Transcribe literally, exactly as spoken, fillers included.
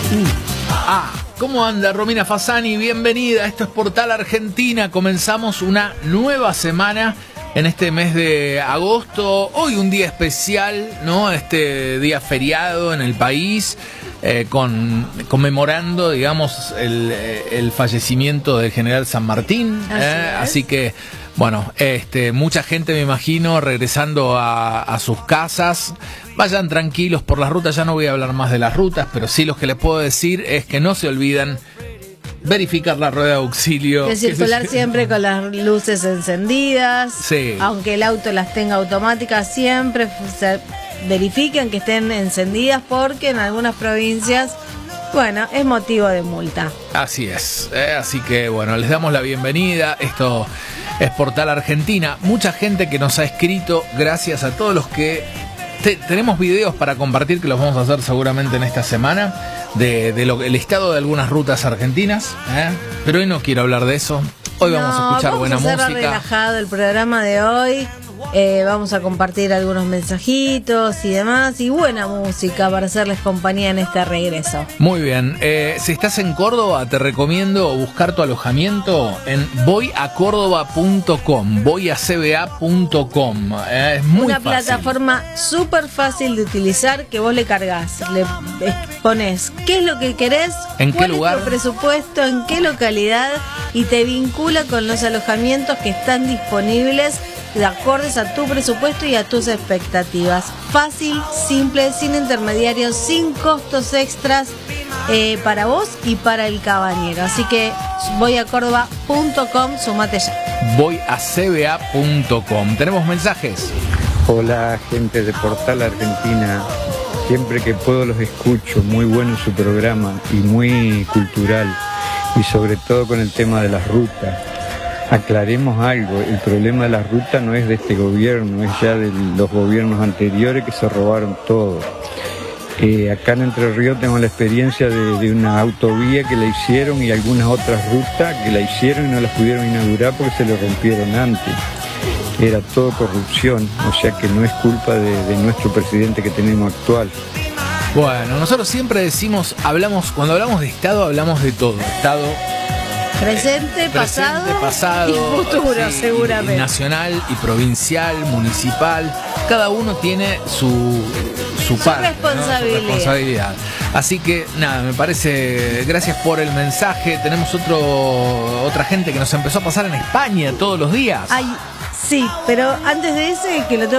Ah, ¿cómo anda Romina Fasani? Bienvenida, esto es Portal Argentina. Comenzamos una nueva semana en este mes de agosto. Hoy un día especial, ¿no? Este día feriado en el país, eh, con, conmemorando, digamos, el, el fallecimiento del general San Martín. Así, eh, así que, bueno, este, mucha gente, me imagino, regresando a, a sus casas. Vayan tranquilos por las rutas, ya no voy a hablar más de las rutas, pero sí lo que les puedo decir es que no se olvidan verificar la rueda de auxilio. Que circular se... siempre con las luces encendidas. Sí. Aunque el auto las tenga automáticas, siempre se verifiquen que estén encendidas, porque en algunas provincias, bueno, es motivo de multa. Así es, eh, así que bueno, les damos la bienvenida. Esto es Portal Argentina. Mucha gente que nos ha escrito, gracias a todos los que te, tenemos videos para compartir, que los vamos a hacer seguramente en esta semana, de, de lo, el estado de algunas rutas argentinas, ¿eh? Pero hoy no quiero hablar de eso. Hoy vamos No, a escuchar vamos buena a hacer música. relajado el programa de hoy. Eh, vamos a compartir algunos mensajitos y demás, y buena música para hacerles compañía en este regreso. Muy bien, eh, si estás en Córdoba, te recomiendo buscar tu alojamiento en voy a córdoba punto com, voy a c b a punto com. Eh, es muy Una fácil. plataforma súper fácil de utilizar, que vos le cargas, le pones qué es lo que querés, ¿En qué cuál lugar? es tu presupuesto, en qué localidad, y te vincula con los alojamientos que están disponibles de acordes a tu presupuesto y a tus expectativas. Fácil, simple, sin intermediarios, sin costos extras eh, para vos y para el cabañero. Así que voy a córdoba punto com, sumate ya. voy a c b a punto com. ¿Tenemos mensajes? Hola, gente de Portal Argentina. Siempre que puedo los escucho. Muy bueno su programa y muy cultural, y sobre todo con el tema de las rutas. Aclaremos algo, el problema de la ruta no es de este gobierno, es ya de los gobiernos anteriores que se robaron todo. Eh, acá en Entre Ríos tengo la experiencia de, de una autovía que la hicieron, y algunas otras rutas que la hicieron y no las pudieron inaugurar porque se le rompieron antes. Era todo corrupción, o sea que no es culpa de, de nuestro presidente que tenemos actual. Bueno, nosotros siempre decimos, hablamos, cuando hablamos de Estado, hablamos de todo. Estado Presente, eh, pasado, presente, pasado, y futuro, sí, seguramente. y nacional y provincial, municipal. Cada uno tiene su, su, Su parte, ¿no? responsabilidad. Su responsabilidad. Así que nada, me parece, gracias por el mensaje. Tenemos otro otra gente que nos empezó a pasar en España todos los días. Ay, sí, pero antes de ese, que lo tengo